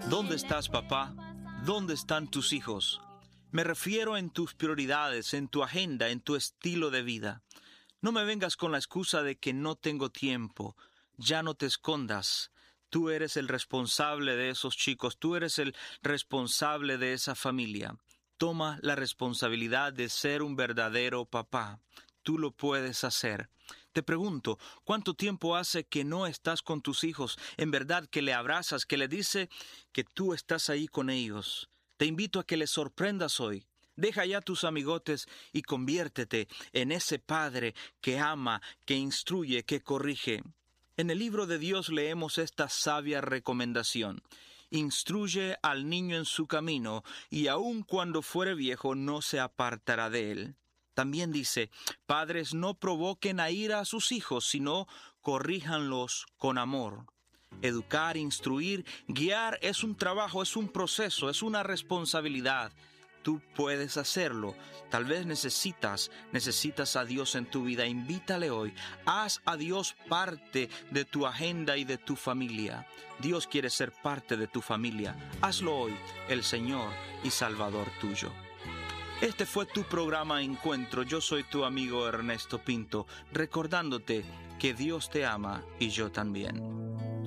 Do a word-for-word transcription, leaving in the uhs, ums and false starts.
¿Dónde estás, papá? ¿Dónde están tus hijos? Me refiero en tus prioridades, en tu agenda, en tu estilo de vida. No me vengas con la excusa de que no tengo tiempo. Ya no te escondas. Tú eres el responsable de esos chicos. Tú eres el responsable de esa familia. Toma la responsabilidad de ser un verdadero papá. Tú lo puedes hacer. Te pregunto, ¿cuánto tiempo hace que no estás con tus hijos? En verdad que le abrazas, que le dice que tú estás ahí con ellos. Te invito a que les sorprendas hoy. Deja ya tus amigotes y conviértete en ese padre que ama, que instruye, que corrige. En el libro de Dios leemos esta sabia recomendación. Instruye al niño en su camino, y aun cuando fuere viejo no se apartará de él. También dice, padres, no provoquen a ira a sus hijos, sino corríjanlos con amor. Educar, instruir, guiar es un trabajo, es un proceso, es una responsabilidad. Tú puedes hacerlo. Tal vez necesitas, necesitas a Dios en tu vida. Invítale hoy. Haz a Dios parte de tu agenda y de tu familia. Dios quiere ser parte de tu familia. Hazlo hoy, el Señor y Salvador tuyo. Este fue tu programa Encuentro. Yo soy tu amigo Ernesto Pinto, recordándote que Dios te ama y yo también.